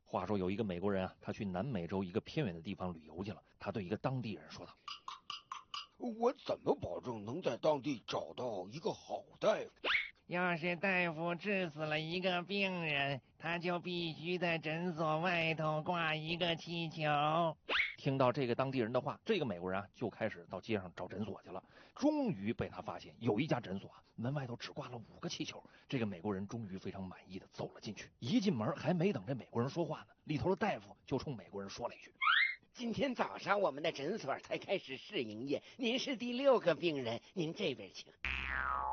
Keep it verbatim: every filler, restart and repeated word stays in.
话说有一个美国人啊，他去南美洲一个偏远的地方旅游去了。他对一个当地人说道： 我怎么保证能在当地找到一个好大夫？ 要是大夫治死了一个病人，他就必须在诊所外头挂一个气球。 听到这个当地人的话，这个美国人啊就开始到街上找诊所去了。终于被他发现，有一家诊所啊，门外头只挂了五个气球。这个美国人终于非常满意的走了进去。一进门还没等这美国人说话呢，里头的大夫就冲美国人说了一句： 今天早上我们的诊所才开始试营业，您是第六个病人，您这边请。